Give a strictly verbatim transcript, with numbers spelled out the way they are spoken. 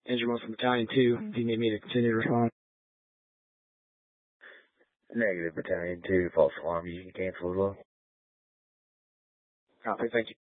Injured one from Battalion two. Do you need me to continue to respond? Negative, Battalion two, false alarm, you can cancel as well. Copy, thank you.